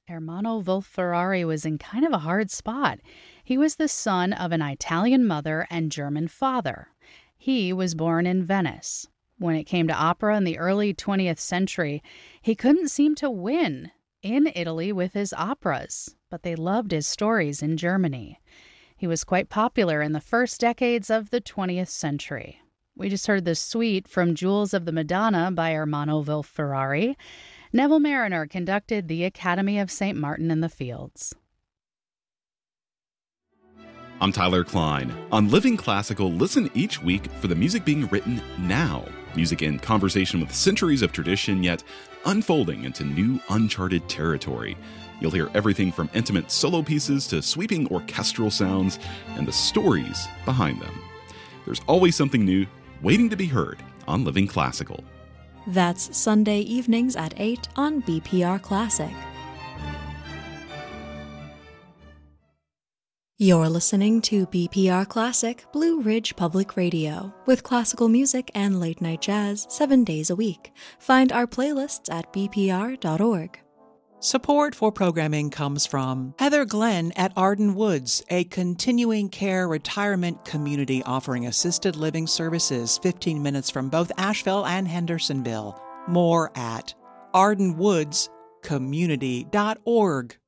Ermanno Wolf-Ferrari was in kind of a hard spot. He was the son of an Italian mother and German father. He was born in Venice. When it came to opera in the early 20th century, he couldn't seem to win in Italy with his operas, but they loved his stories in Germany. He was quite popular in the first decades of the 20th century. We just heard the suite from Jewels of the Madonna by Ermanno Wolf-Ferrari. Neville Marriner conducted the Academy of St. Martin in the Fields. I'm Tyler Klein. On Living Classical, listen each week for the music being written now. Music in conversation with centuries of tradition, yet unfolding into new, uncharted territory. You'll hear everything from intimate solo pieces to sweeping orchestral sounds and the stories behind them. There's always something new waiting to be heard on Living Classical. That's Sunday evenings at 8 on BPR Classic. You're listening to BPR Classic Blue Ridge Public Radio with classical music and late-night jazz 7 days a week. Find our playlists at bpr.org. Support for programming comes from Heather Glenn at Arden Woods, a continuing care retirement community offering assisted living services 15 minutes from both Asheville and Hendersonville. More at ardenwoodscommunity.org.